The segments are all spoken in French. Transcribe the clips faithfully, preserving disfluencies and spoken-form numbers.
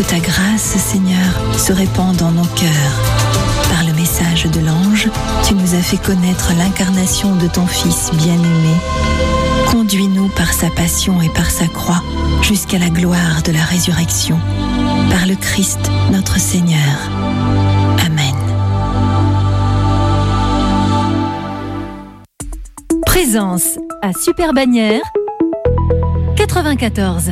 ta grâce, Seigneur, se répand dans nos cœurs. Par le message de l'ange, tu nous as fait connaître l'incarnation de ton Fils bien-aimé. Conduis-nous par sa passion et par sa croix jusqu'à la gloire de la résurrection. Par le Christ, notre Seigneur. Amen. Présence à Super Bagnères quatre-vingt-quatorze.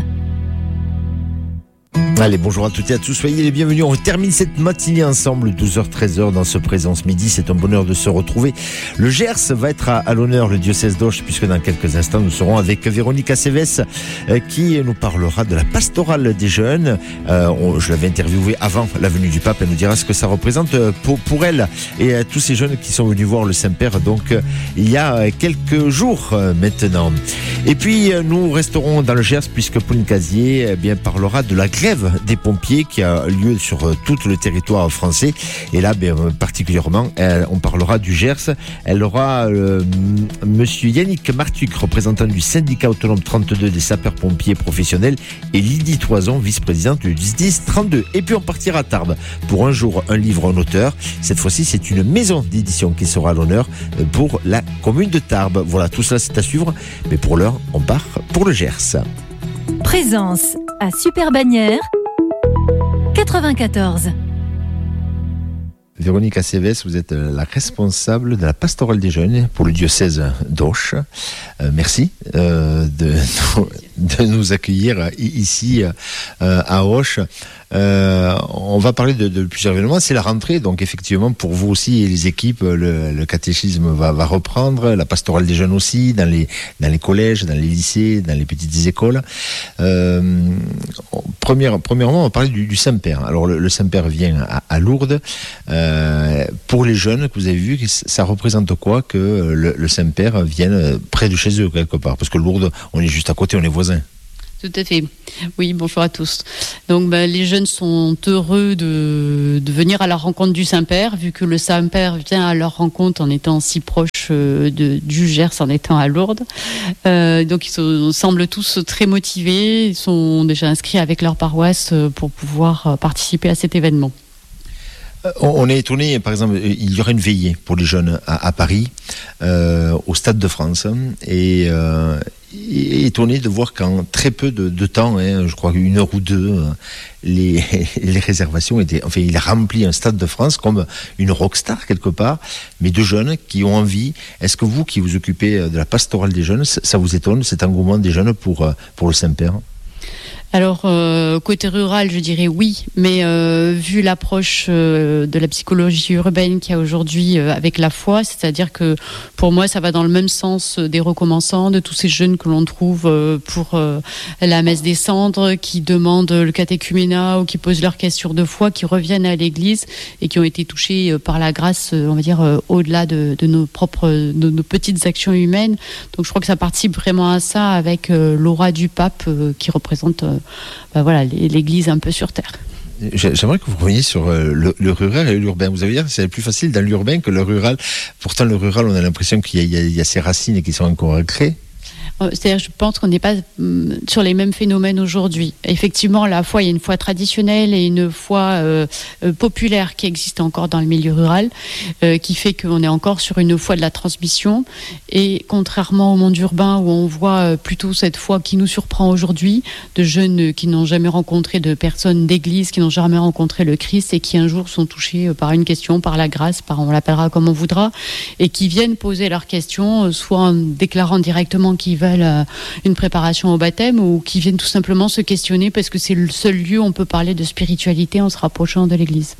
Allez, bonjour à toutes et à tous, soyez les bienvenus. On termine cette matinée ensemble, douze heures treize heures dans ce Présence Midi. C'est un bonheur de se retrouver. Le Gers va être à, à l'honneur, le diocèse d'Auch, puisque dans quelques instants, nous serons avec Véronique Aceves euh, qui nous parlera de la pastorale des jeunes. Euh, on, je l'avais interviewée avant la venue du pape. Elle nous dira ce que ça représente pour, pour elle et euh, tous ces jeunes qui sont venus voir le Saint-Père. Donc, euh, il y a quelques jours euh, maintenant. Et puis, euh, nous resterons dans le Gers, puisque Pauline Casier eh bien, parlera de la grève des pompiers qui a lieu sur tout le territoire français. Et là, bien, particulièrement, elle, on parlera du Gers. Elle aura euh, monsieur Yannick Martuc, représentant du syndicat autonome trente-deux des sapeurs-pompiers professionnels, et Lydie Toison, vice-présidente du S D I S trente-deux. Et puis on partira à Tarbes pour un jour, un livre, un auteur. Cette fois-ci, c'est une maison d'édition qui sera à l'honneur pour la commune de Tarbes. Voilà, tout ça, c'est à suivre. Mais pour l'heure, on part pour le Gers. Présence à Super Bagnères quatre-vingt-quatorze. Véronique Aceves, vous êtes la responsable de la pastorale des jeunes pour le diocèse d'Auch. Euh, merci euh, de, de nous accueillir ici euh, à Auch. Euh, on va parler de, de plusieurs événements. C'est la rentrée, donc effectivement pour vous aussi et les équipes, le, le catéchisme va, va reprendre, la pastorale des jeunes aussi, dans les, dans les collèges, dans les lycées, dans les petites écoles. Euh, première, premièrement, on va parler du, du Saint-Père. Alors le, le Saint-Père vient à, à Lourdes. Euh, pour les jeunes que vous avez vus, ça représente quoi que le, le Saint-Père vienne près de chez eux quelque part? Parce que Lourdes, on est juste à côté, on est voisins. Tout à fait. Oui, bonjour à tous. Donc, ben, les jeunes sont heureux de, de venir à la rencontre du Saint-Père, vu que le Saint-Père vient à leur rencontre en étant si proche de, du Gers, en étant à Lourdes. Euh, donc, ils sont, semblent tous très motivés. Ils sont déjà inscrits avec leur paroisse pour pouvoir participer à cet événement. On est étonné, par exemple, il y aura une veillée pour les jeunes à, à Paris, euh, au Stade de France, et euh, étonné de voir qu'en très peu de, de temps, hein, je crois une heure ou deux, les, les réservations étaient, enfin, il a rempli un Stade de France comme une rockstar quelque part, mais de jeunes qui ont envie. Est-ce que vous, qui vous occupez de la pastorale des jeunes, ça vous étonne, cet engouement des jeunes pour, pour le Saint-Père ? Alors, euh, côté rural, je dirais oui, mais euh, vu l'approche euh, de la psychologie urbaine qu'il y a aujourd'hui euh, avec la foi, c'est-à-dire que pour moi, ça va dans le même sens des recommençants, de tous ces jeunes que l'on trouve euh, pour euh, la messe des cendres, qui demandent le catéchuménat ou qui posent leurs questions de foi, qui reviennent à l'église et qui ont été touchés euh, par la grâce, euh, on va dire, euh, au-delà de, de nos propres, de nos petites actions humaines. Donc, je crois que ça participe vraiment à ça avec euh, l'aura du pape euh, qui représente euh, Ben voilà, l'église un peu sur terre. J'aimerais que vous reveniez sur le, le rural et l'urbain. Vous allez dire que c'est plus facile dans l'urbain que le rural. Pourtant, le rural, on a l'impression qu'il y a, il y a, il y a ces racines qui sont encore ancrées. C'est-à-dire, je pense qu'on n'est pas sur les mêmes phénomènes aujourd'hui. Effectivement, la foi, il y a une foi traditionnelle et une foi euh, populaire qui existe encore dans le milieu rural, euh, qui fait qu'on est encore sur une foi de la transmission. Et contrairement au monde urbain, où on voit plutôt cette foi qui nous surprend aujourd'hui, de jeunes qui n'ont jamais rencontré de personnes d'église, qui n'ont jamais rencontré le Christ et qui un jour sont touchés par une question, par la grâce, par on l'appellera comme on voudra, et qui viennent poser leurs questions, soit en déclarant directement qu'ils veulent une préparation au baptême, ou qui viennent tout simplement se questionner parce que c'est le seul lieu où on peut parler de spiritualité en se rapprochant de l'église.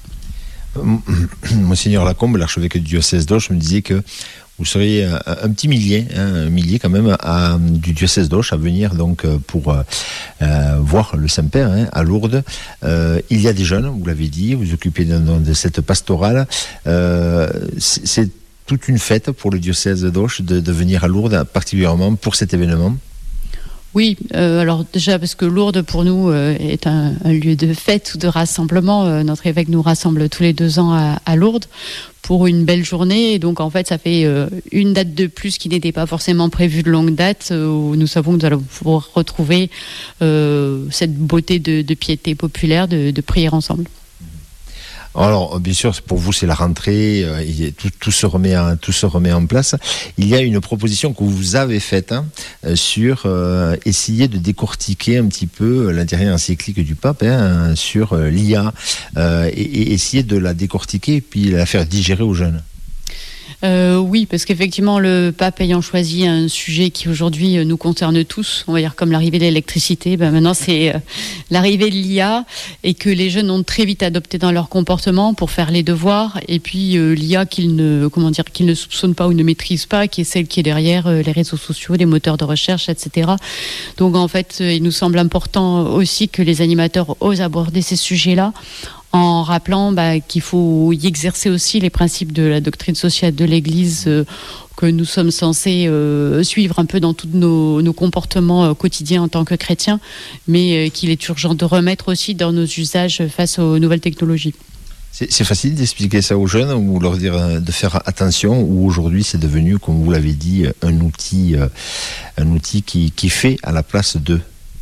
Monseigneur Lacombe, l'archevêque du diocèse d'Auch, me disait que vous seriez un, un petit millier, hein, un millier quand même, à, du diocèse d'Auch à venir donc pour euh, voir le Saint-Père hein, à Lourdes. Euh, il y a des jeunes, vous l'avez dit, vous vous occupez de, de cette pastorale. Euh, c'est, c'est toute une fête pour le diocèse d'Auch de, de venir à Lourdes, particulièrement pour cet événement. Oui, euh, alors déjà parce que Lourdes pour nous euh, est un, un lieu de fête ou de rassemblement. Euh, notre évêque nous rassemble tous les deux ans à, à Lourdes pour une belle journée. Et donc en fait ça fait euh, une date de plus qui n'était pas forcément prévue de longue date, euh, où nous savons que nous allons pouvoir retrouver euh, cette beauté de, de piété populaire, de, de prière ensemble. Alors, bien sûr, pour vous, c'est la rentrée, euh, et tout, tout, se remet en, tout se remet en place. Il y a une proposition que vous avez faite hein, sur euh, essayer de décortiquer un petit peu la dernière encyclique du pape hein, sur euh, l'I A euh, et, et essayer de la décortiquer et puis la faire digérer aux jeunes. Euh, oui, parce qu'effectivement, le pape ayant choisi un sujet qui aujourd'hui nous concerne tous, on va dire comme l'arrivée de l'électricité, ben maintenant c'est euh, l'arrivée de l'I A, et que les jeunes ont très vite adopté dans leur comportement pour faire les devoirs, et puis euh, l'I A qu'ils ne, comment dire, qu'ils ne soupçonnent pas ou ne maîtrisent pas, qui est celle qui est derrière euh, les réseaux sociaux, les moteurs de recherche, et cetera. Donc en fait, euh, il nous semble important aussi que les animateurs osent aborder ces sujets-là, en rappelant bah, qu'il faut y exercer aussi les principes de la doctrine sociale de l'Église euh, que nous sommes censés euh, suivre un peu dans tous nos, nos comportements euh, quotidiens en tant que chrétiens, mais euh, qu'il est urgent de remettre aussi dans nos usages face aux nouvelles technologies. C'est, c'est facile d'expliquer ça aux jeunes ou leur dire de faire attention, ou aujourd'hui c'est devenu, comme vous l'avez dit, un outil, euh, un outil qui, qui fait à la place d'eux?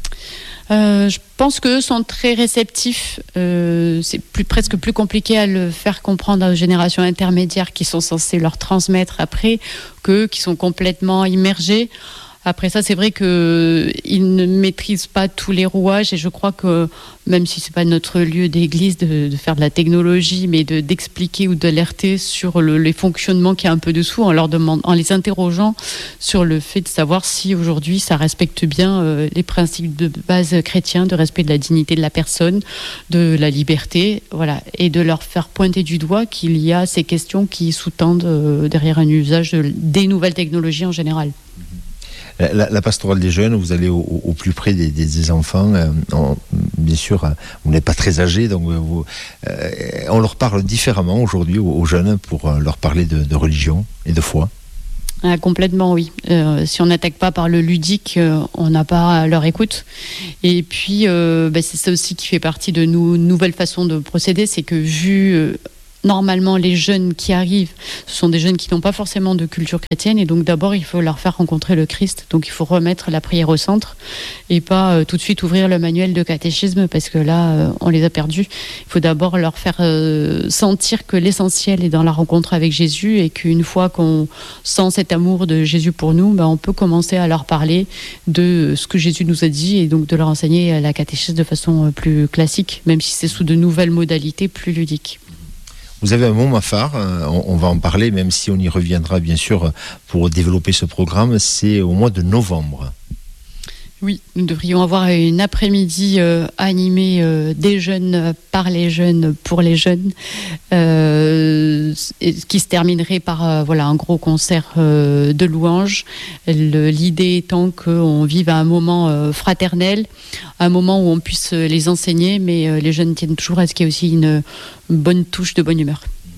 Euh, je pense qu'eux sont très réceptifs. Euh, c'est plus, presque plus compliqué à le faire comprendre aux générations intermédiaires qui sont censées leur transmettre après, qu'eux qui sont complètement immergés. Après ça, c'est vrai qu'ils ne maîtrisent pas tous les rouages, et je crois que même si c'est pas notre lieu d'église de, de faire de la technologie, mais de, d'expliquer ou d'alerter sur le, les fonctionnements qu'il y a un peu dessous, en leur demandant, en les interrogeant sur le fait de savoir si aujourd'hui ça respecte bien euh, les principes de base chrétiens, de respect de la dignité de la personne, de la liberté, voilà, et de leur faire pointer du doigt qu'il y a ces questions qui sous-tendent euh, derrière un usage de, des nouvelles technologies en général. La, la pastorale des jeunes, vous allez au, au plus près des, des, des enfants. Euh, on, bien sûr, vous n'êtes pas très âgés, donc vous, euh, on leur parle différemment aujourd'hui aux, aux jeunes pour leur parler de, de religion et de foi. Ah, complètement, oui. Euh, si on n'attaque pas par le ludique, euh, on n'a pas leur écoute. Et puis, euh, bah, c'est ça aussi qui fait partie de nos nouvelles façons de procéder, c'est que vu... Euh, Normalement, les jeunes qui arrivent, ce sont des jeunes qui n'ont pas forcément de culture chrétienne, et donc d'abord, il faut leur faire rencontrer le Christ. Donc il faut remettre la prière au centre et pas euh, tout de suite ouvrir le manuel de catéchisme, parce que là, euh, on les a perdus. Il faut d'abord leur faire euh, sentir que l'essentiel est dans la rencontre avec Jésus, et qu'une fois qu'on sent cet amour de Jésus pour nous, ben, on peut commencer à leur parler de ce que Jésus nous a dit, et donc de leur enseigner la catéchisme de façon plus classique, même si c'est sous de nouvelles modalités plus ludiques. Vous avez un moment phare, on, on va en parler, même si on y reviendra bien sûr pour développer ce programme, c'est au mois de novembre. Oui, nous devrions avoir une après-midi euh, animée euh, des jeunes par les jeunes pour les jeunes, euh, qui se terminerait par euh, voilà, un gros concert euh, de louanges. Le, l'idée étant qu'on vive à un moment euh, fraternel, un moment où on puisse les enseigner, mais euh, les jeunes tiennent toujours à ce qu'il y ait aussi une, une bonne touche de bonne humeur.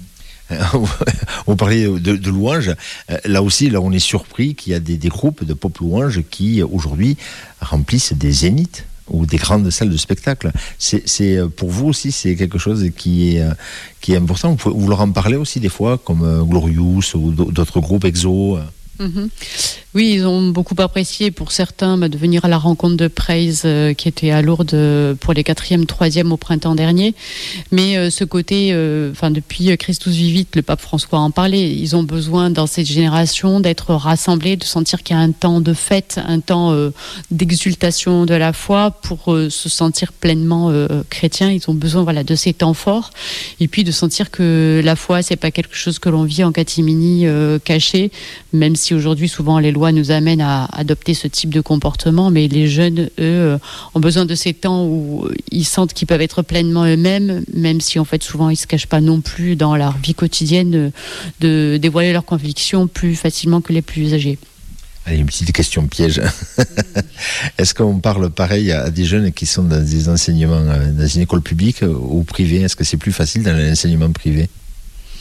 On parlait de, de louanges. Là aussi, là, on est surpris qu'il y a des, des groupes de pop louanges qui, aujourd'hui, remplissent des zéniths ou des grandes salles de spectacle. C'est, c'est, pour vous aussi, c'est quelque chose qui est, qui est important. Vous, pouvez, vous leur en parlez aussi des fois, comme Glorious ou d'autres groupes, Exo. Mmh. Oui, ils ont beaucoup apprécié pour certains bah, de venir à la rencontre de Praise euh, qui était à Lourdes euh, pour les quatrième, troisième au printemps dernier. Mais euh, ce côté, enfin euh, depuis Christus Vivit, le pape François en parlait, ils ont besoin dans cette génération d'être rassemblés, de sentir qu'il y a un temps de fête, un temps euh, d'exultation de la foi pour euh, se sentir pleinement euh, chrétien. Ils ont besoin voilà, de ces temps forts, et puis de sentir que la foi, c'est pas quelque chose que l'on vit en catimini euh, caché, même si Si aujourd'hui, souvent, les lois nous amènent à adopter ce type de comportement, mais les jeunes, eux, ont besoin de ces temps où ils sentent qu'ils peuvent être pleinement eux-mêmes, même si, en fait, souvent, ils ne se cachent pas non plus dans leur vie quotidienne de dévoiler leurs convictions plus facilement que les plus âgés. Allez, une petite question piège. Est-ce qu'on parle pareil à des jeunes qui sont dans des enseignements, dans une école publique ou privée? Est-ce que c'est plus facile dans l'enseignement privé?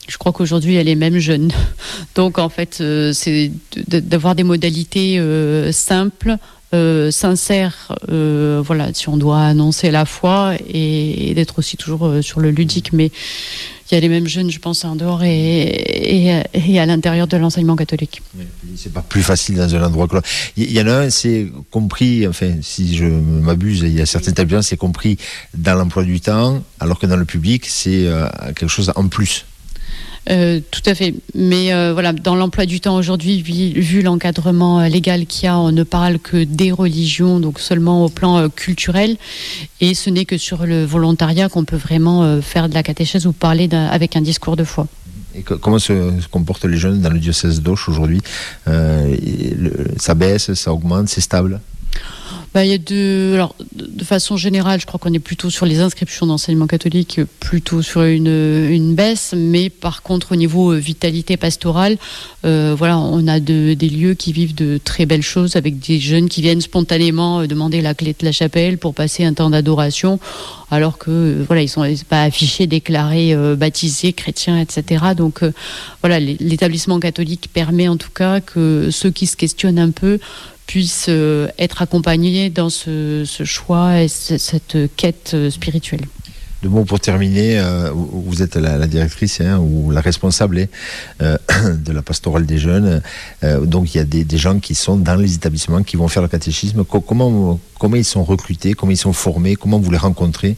Je crois qu'aujourd'hui, elle est même jeune. Donc, en fait, euh, c'est de, d'avoir des modalités euh, simples, euh, sincères, euh, voilà, si on doit annoncer la foi, et, et d'être aussi toujours euh, sur le ludique. Mais il y a les mêmes jeunes, je pense, en dehors et, et, et à l'intérieur de l'enseignement catholique. Oui, c'est pas plus facile dans un endroit que l'autre. Il y en a un, c'est compris, enfin, si je m'abuse, il y a certains établissements, c'est compris dans l'emploi du temps, alors que dans le public, c'est euh, quelque chose en plus. Euh, tout à fait. Mais euh, voilà, dans l'emploi du temps aujourd'hui, vu, vu l'encadrement légal qu'il y a, on ne parle que des religions, donc seulement au plan euh, culturel. Et ce n'est que sur le volontariat qu'on peut vraiment euh, faire de la catéchèse ou parler d'un, avec un discours de foi. Et que, comment se, se comportent les jeunes dans le diocèse d'Auch aujourd'hui? euh, le, Ça baisse, ça augmente, c'est stable? Bah, il y a de, alors, de façon générale, je crois qu'on est plutôt sur les inscriptions d'enseignement catholique, plutôt sur une, une baisse, mais par contre au niveau vitalité pastorale, euh, voilà, on a de, des lieux qui vivent de très belles choses avec des jeunes qui viennent spontanément demander la clé de la chapelle pour passer un temps d'adoration, alors que voilà, ils sont pas affichés, déclarés, euh, baptisés, chrétiens, et cetera. Donc euh, voilà, l'établissement catholique permet en tout cas que ceux qui se questionnent un peu puissent euh, être accompagnés dans ce, ce choix et c- cette quête euh, spirituelle. Deux mots pour terminer, euh, vous êtes la, la directrice hein, ou la responsable euh, de la pastorale des jeunes, euh, donc il y a des, des gens qui sont dans les établissements, qui vont faire le catéchisme. Comment, comment ils sont recrutés, comment ils sont formés, comment vous les rencontrez?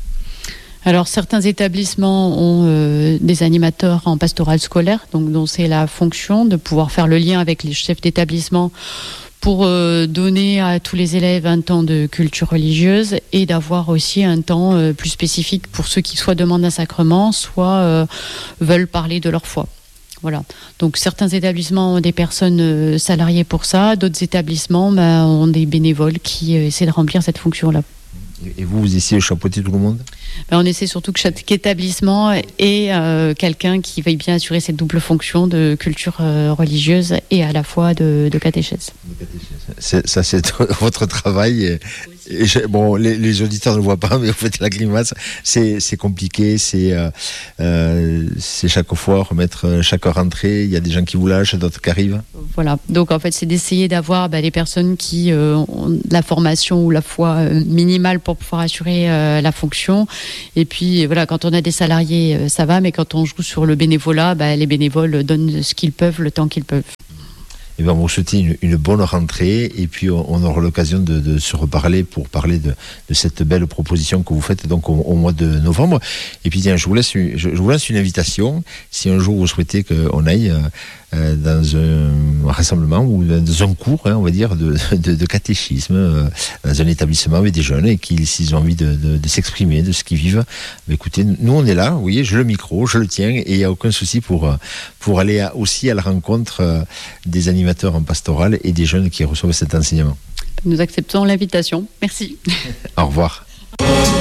Alors certains établissements ont euh, des animateurs en pastoral scolaire, donc dont c'est la fonction de pouvoir faire le lien avec les chefs d'établissement pour euh, donner à tous les élèves un temps de culture religieuse et d'avoir aussi un temps euh, plus spécifique pour ceux qui soit demandent un sacrement, soit euh, veulent parler de leur foi. Voilà. Donc certains établissements ont des personnes euh, salariées pour ça, d'autres établissements bah, ont des bénévoles qui euh, essaient de remplir cette fonction-là. Et vous, vous essayez de chapeauter tout le monde? Ben, on essaie surtout que chaque établissement ait euh, quelqu'un qui veuille bien assurer cette double fonction de culture euh, religieuse et à la fois de, de catéchèse. C'est, ça, c'est votre travail. Et, et je, bon, les, les auditeurs ne le voient pas, mais vous faites la grimace. C'est, c'est compliqué. C'est, euh, euh, c'est chaque fois remettre chaque rentrée. Il y a des gens qui vous lâchent, d'autres qui arrivent. Voilà. Donc en fait, c'est d'essayer d'avoir bah, les personnes qui euh, ont la formation ou la foi euh, minimale pour pouvoir assurer euh, la fonction. Et puis voilà, quand on a des salariés, euh, ça va, mais quand on joue sur le bénévolat, bah, les bénévoles donnent ce qu'ils peuvent, le temps qu'ils peuvent. Et bien, on vous souhaite une, une bonne rentrée et puis on, on aura l'occasion de, de se reparler pour parler de, de cette belle proposition que vous faites donc au, au mois de novembre. Et puis tiens, je vous laisse, je, je vous lance une invitation. Si un jour vous souhaitez qu'on aille euh, euh, dans un rassemblement ou dans un cours, hein, on va dire, de, de, de catéchisme, euh, dans un établissement avec des jeunes et qui, s'ils ont envie de, de, de s'exprimer, de ce qu'ils vivent, bah, écoutez, nous on est là, vous voyez, j'ai le micro, je le tiens et il n'y a aucun souci pour, pour aller à, aussi à la rencontre euh, des animateurs en pastoral et des jeunes qui reçoivent cet enseignement. Nous acceptons l'invitation. Merci. Au revoir.